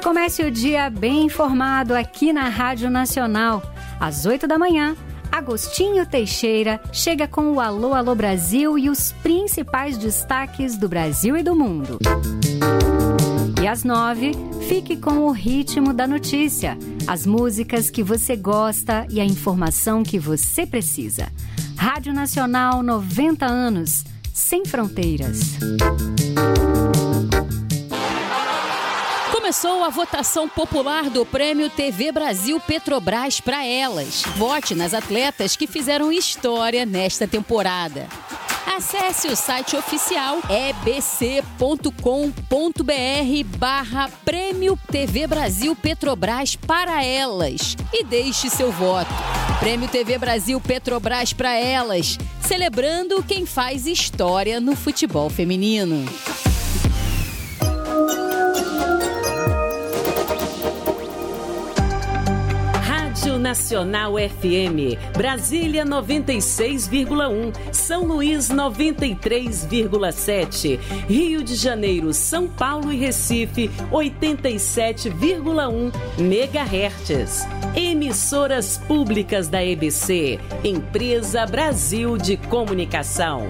Comece o dia bem informado aqui na Rádio Nacional. Às 8 da manhã, Agostinho Teixeira chega com o Alô, Alô Brasil e os principais destaques do Brasil e do mundo. E às 9, fique com o ritmo da notícia, as músicas que você gosta e a informação que você precisa. Rádio Nacional 90 anos, sem fronteiras. Começou a votação popular do Prêmio TV Brasil Petrobras para Elas. Vote nas atletas que fizeram história nesta temporada. Acesse o site oficial ebc.com.br/Prêmio TV Brasil Petrobras para Elas e deixe seu voto. Prêmio TV Brasil Petrobras para Elas, celebrando quem faz história no futebol feminino. Nacional FM, Brasília 96,1, São Luís 93,7, Rio de Janeiro, São Paulo e Recife 87,1 MHz. Emissoras públicas da EBC, Empresa Brasil de Comunicação.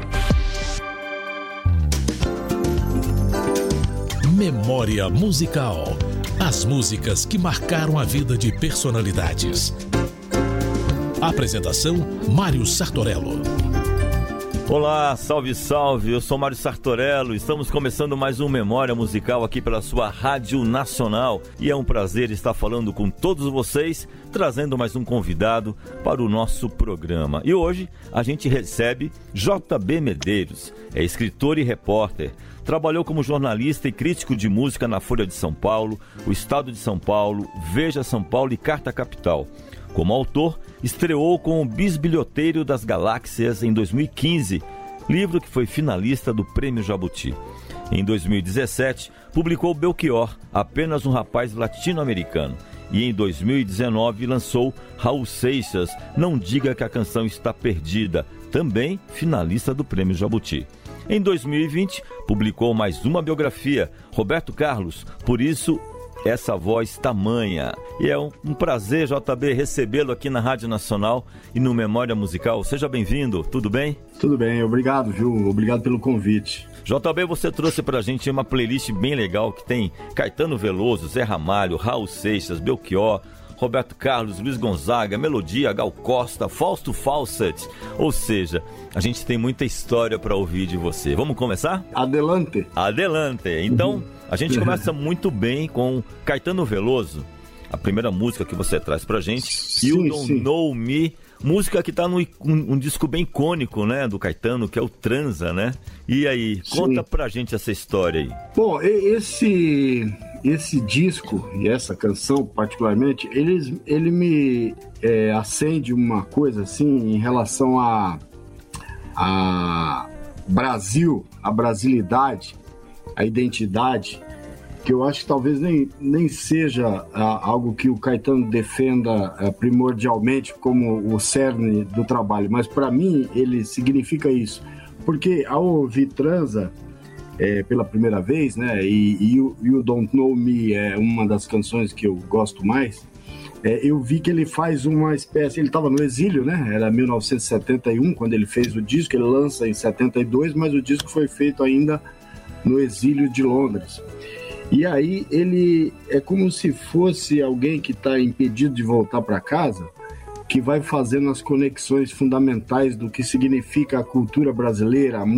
Memória musical. As músicas que marcaram a vida de personalidades. Apresentação: Mário Sartorello. Olá, salve, salve, eu sou Mário Sartorello, estamos começando mais um Memória Musical aqui pela sua Rádio Nacional e é um prazer estar falando com todos vocês, trazendo mais um convidado para o nosso programa. E hoje a gente recebe JB Medeiros, é escritor e repórter, trabalhou como jornalista e crítico de música na Folha de São Paulo, o Estado de São Paulo, Veja São Paulo e Carta Capital. Como autor, estreou com o Bisbilhoteiro das Galáxias em 2015, livro que foi finalista do Prêmio Jabuti. Em 2017, publicou Belchior, apenas um rapaz latino-americano. E em 2019 lançou Raul Seixas, Não Diga que a Canção Está Perdida, também finalista do Prêmio Jabuti. Em 2020, publicou mais uma biografia, Roberto Carlos, Por Isso Essa Voz Tamanha. E é um prazer, JB, recebê-lo aqui na Rádio Nacional e no Memória Musical. Seja bem-vindo, tudo bem? Tudo bem, obrigado, Ju, obrigado pelo convite. JB, você trouxe pra gente uma playlist bem legal que tem Caetano Veloso, Zé Ramalho, Raul Seixas, Belchior, Roberto Carlos, Luiz Gonzaga, Melodia, Gal Costa, Fausto Fawcett. Ou seja, a gente tem muita história para ouvir de você. Vamos começar? Adelante. Adelante. Então, a gente começa muito bem com Caetano Veloso, a primeira música que você traz pra gente. You Don't Know Me. Música que tá um disco bem icônico, né, do Caetano, que é o Transa, né? E aí, conta pra gente essa história aí. Bom, esse disco e essa canção particularmente, ele me acende uma coisa assim em relação a Brasil, a brasilidade, a identidade, que eu acho que talvez nem seja algo que o Caetano defenda primordialmente como o cerne do trabalho, mas para mim ele significa isso, porque ao ouvir Transa pela primeira vez, né, e You Don't Know Me é uma das canções que eu gosto mais, eu vi que ele faz uma espécie, ele estava no exílio, né, era 1971 quando ele fez o disco, ele lança em 72, mas o disco foi feito ainda no exílio de Londres. E aí ele é como se fosse alguém que está impedido de voltar para casa, que vai fazendo as conexões fundamentais do que significa a cultura brasileira, a